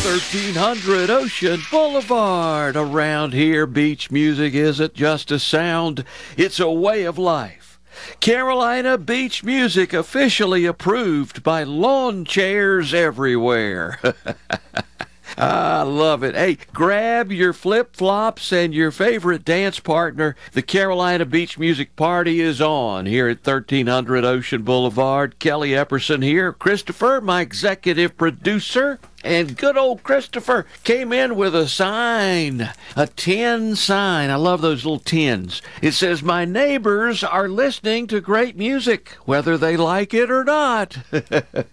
1300 Ocean Boulevard. Around here, beach music isn't just a sound, it's a way of life. Carolina Beach Music officially approved by lawn chairs everywhere. I love it. Hey, grab your flip-flops and your favorite dance partner. The Carolina Beach Music Party is on here at 1300 Ocean Boulevard. Kelly Epperson here. Christopher, my executive producer. And good old Christopher came in with a sign, a tin sign. I love those little tins. It says, "My neighbors are listening to great music, whether they like it or not."